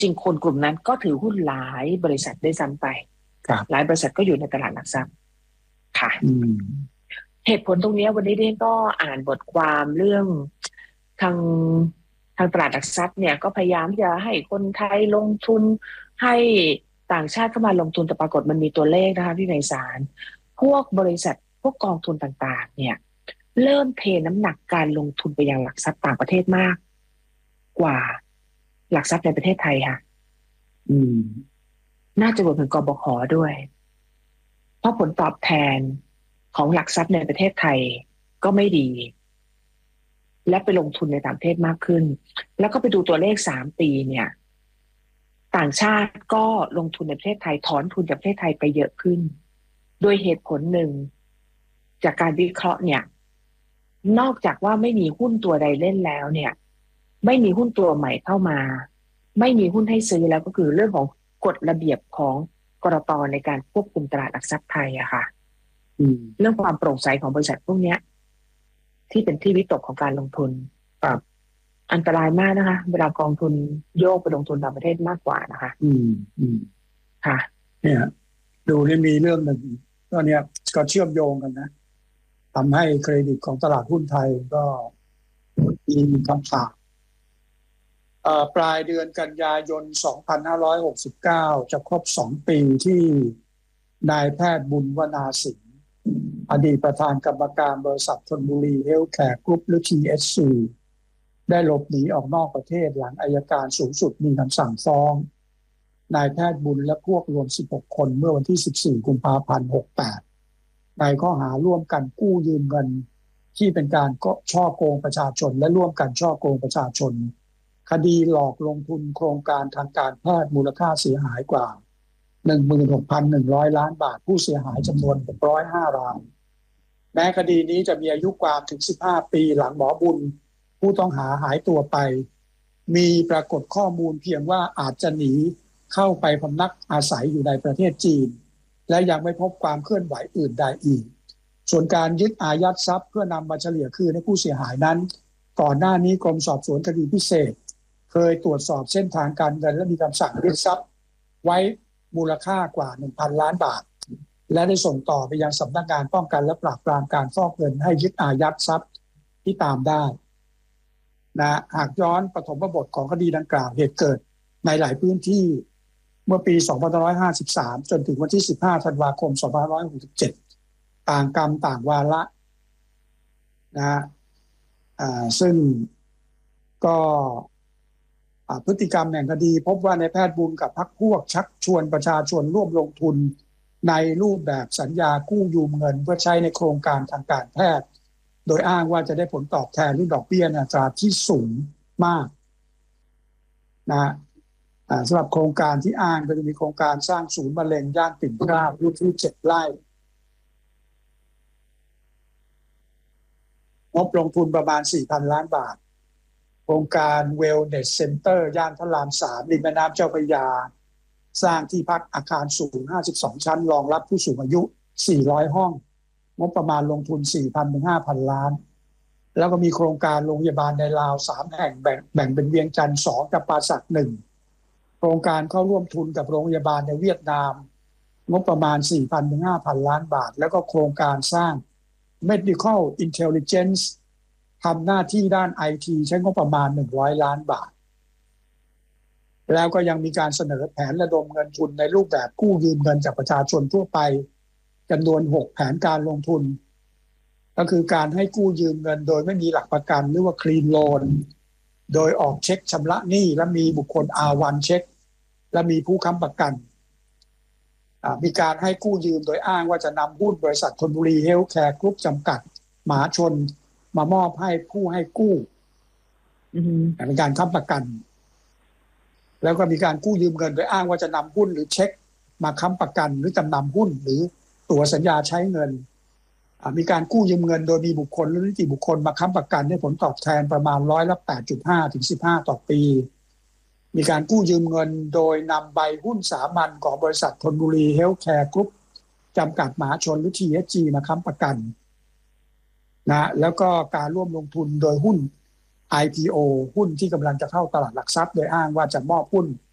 จริงคนกลุ่มนั้นก็ถือหุ้นหลายบริษัทได้ซ้ำไปหลายบริษัทก็อยู่ในตลาดหลักทรัพย์ค่ะเหตุผลตรงนี้วันนี้เด้ก็อ่านบทความเรื่องทางตลาดหลักทรัพย์เนี่ยก็พยายามจะให้คนไทยลงทุนให้ต่างชาติเข้ามาลงทุนแต่ปรากฏมันมีตัวเลขนะคะที่ในศาลพวกบริษัทพวกกองทุนต่างๆเนี่ยเริ่มเทน้ำหนักการลงทุนไปยังหลักทรัพย์ต่างประเทศมากกว่าหลักทรัพย์ในประเทศไทยค่ะน่าจะรวมถึงกบข.ด้วยเพราะผลตอบแทนของหลักทรัพย์ในประเทศไทยก็ไม่ดีและไปลงทุนในต่างประเทศมากขึ้นแล้วก็ไปดูตัวเลข3 ปีเนี่ยต่างชาติก็ลงทุนในประเทศไทยถอนทุนจากประเทศไทยไปเยอะขึ้นโดยเหตุผลหนึ่งจากการวิเคราะห์เนี่ยนอกจากว่าไม่มีหุ้นตัวใดเล่นแล้วเนี่ยไม่มีหุ้นตัวใหม่เข้ามาไม่มีหุ้นให้ซื้อแล้วก็คือเรื่องของกฎระเบียบของกลต.ในการควบคุมตลาดหลักทรัพย์ไทยอะค่ะเรื่องความโปร่งใสของบริษัทพวกนี้ที่เป็นที่วิตกของการลงทุนอันตรายมากนะคะเวลากองทุนโยกไปลงทุนต่างประเทศมากกว่านะคะค่ะเนี่ยดูนี่มีเรื่องหนึ่งก็เนี่ยก็เชื่อมโยงกันนะทำให้เครดิตของตลาดหุ้นไทยก็มีคำถามปลายเดือนกันยายน 2569 จะครบ2 ปีที่นายแพทย์บุญวนาสิงห์อดีตประธานกรรมการบริษัทธนบุรีเฮลท์แคร์กรุ๊ปหรือ THC ได้หลบหนีออกนอกประเทศหลังอัยการสูงสุดมีคำสั่งฟ้องนายแพทย์บุญและพวกรวม16 คนเมื่อวันที่ 14 กุมภาพันธ์ 68ในข้อหาร่วมกันกู้ยืมเงินที่เป็นการช่อโกงประชาชนและร่วมกันช่อโกงประชาชนคดีหลอกลงทุนโครงการทางการแพทย์มูลค่าเสียหายกว่า 16,100 ล้านบาทผู้เสียหายจำนวน605 รายแม้คดีนี้จะมีอายุความถึง15 ปีหลังหมอบุญผู้ต้องหาหายตัวไปมีปรากฏข้อมูลเพียงว่าอาจจะหนีเข้าไปพำนักอาศัยอยู่ในประเทศจีนและยังไม่พบความเคลื่อนไหวอื่นใดอีกส่วนการยึดอายัดทรัพย์เพื่อนำมาเฉลี่ยคืนให้ผู้เสียหายนั้นก่อนหน้านี้กรมสอบสวนคดีพิเศษเคยตรวจสอบเส้นทางการเงินและมีคำสั่งยึดทรัพย์ไว้มูลค่ากว่า 1,000 ล้านบาทและได้ส่งต่อไปยังสำนักงานป้องกันและปราบปรามการฟอกเงินให้ยึดอายัดทรัพย์ที่ตามได้นะหากย้อนปฐมบทของคดีดังกล่าวเหตุเกิดในหลายพื้นที่เมื่อปี2553จนถึงวันที่15ธันวาคม2567ต่างกรรมต่างวาระนะซึ่งก็พฤติกรรมแห่งคดีพบว่าในแพทย์บุญกับพรรคพวกชักชวนประชาชนร่วมลงทุนในรูปแบบสัญญากู้ยืมเงินเพื่อใช้ในโครงการทางการแพทย์โดยอ้างว่าจะได้ผลตอบแทนหรือดอกเบี้ยอัตราที่สูงมากนะสำหรับโครงการที่อ้างก็จะมีโครงการสร้างศูนย์มะเร็งย่านปิ่นเกล้าพื้นที่7 ไร่งบลงทุนประมาณ 4,000 ล้านบาทโครงการ Wellness Center ย่านพระราม 3ริมแม่น้ำเจ้าพระยาสร้างที่พักอาคารสูง52 ชั้นรองรับผู้สูงอายุ400 ห้องงบประมาณลงทุน 4,000 ถึง 5,000 ล้านแล้วก็มีโครงการโรงพยาบาลในลาว3 แห่งแบ่งเป็นเวียงจันทร์2กับปราสัก1โครงการเข้าร่วมทุนกับโรงพยาบาลในเวียดนามงบประมาณ 4,000 ถึง 5,000 ล้านบาทแล้วก็โครงการสร้าง Medical Intelligence ทำหน้าที่ด้าน IT ใช้งบประมาณ100 ล้านบาทแล้วก็ยังมีการเสนอแผนระดมเงินทุนในรูปแบบกู้ยืมเงินจากประชาชนทั่วไปจำนวน6 แผนการลงทุนก็คือการให้กู้ยืมเงินโดยไม่มีหลักประกันหรือว่า Clean Loan โดยออกเช็คชำระหนี้และมีบุคคล R1 เช็คและมีผู้ค้ำประกันมีการให้กู้ยืมโดยอ้างว่าจะนำหุ้นบริษัทธนบุรีเฮลท์แคร์กรุ๊ปจำกัดมหาชนมามอบให้ผู้ให้กู้เป็นการค้ำประกันแล้วก็มีการกู้ยืมเงินโดยอ้างว่าจะนำหุ้นหรือเช็คมาค้ำประกันหรือจำนำหุ้นหรือตั๋วสัญญาใช้เงินมีการกู้ยืมเงินโดยมีบุคคลหรือนิติบุคคลมาค้ำประกันให้ผลตอบแทนประมาณ8.5 ถึง 15 ต่อปีมีการกู้ยืมเงินโดยนำใบหุ้นสามัญของบริษัทธนบุรีเฮลท์แคร์กรุ๊ปจำกัดมหาชนหรือ THG มาค้ำประกันนะแล้วก็การร่วมลงทุนโดยหุ้น IPO หุ้นที่กำลังจะเข้าตลาดหลักทรัพย์โดยอ้างว่าจะมอบหุ้น